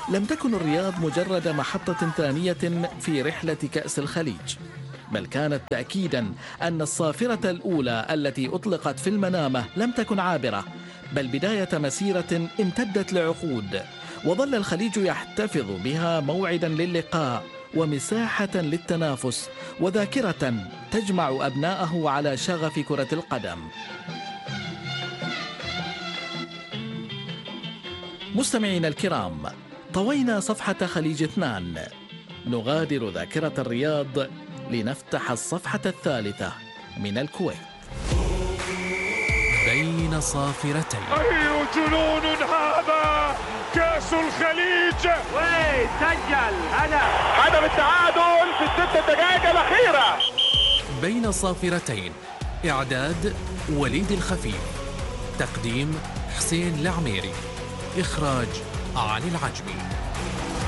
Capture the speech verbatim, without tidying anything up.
لم تكن الرياض مجرد محطة ثانية في رحلة كأس الخليج، بل كانت تأكيدا أن الصافرة الأولى التي أطلقت في المنامة لم تكن عابرة، بل بداية مسيرة امتدت لعقود، وظل الخليج يحتفظ بها موعدا للقاء ومساحة للتنافس وذاكرة تجمع أبناءه على شغف كرة القدم. مستمعينا الكرام، طوينا صفحة خليج اثنان، نغادر ذاكرة الرياض لنفتح الصفحة الثالثة من الكويت. بين صافرتين. أي جنون هذا! كأس الخليج! وي سجل هدف هدف التعادل في الست دقائق الأخيرة. بين صافرتين، إعداد وليد الخفيف، تقديم حسين العميري، إخراج علي العجمي.